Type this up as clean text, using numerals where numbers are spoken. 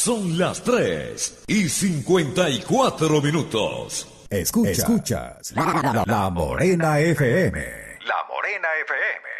Son las 3:54. Escuchas la Morena FM. La Morena FM.